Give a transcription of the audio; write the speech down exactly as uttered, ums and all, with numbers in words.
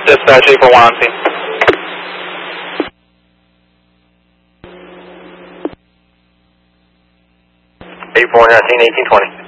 Dispatch eight four one on scene. eight four one on scene, eighteen twenty.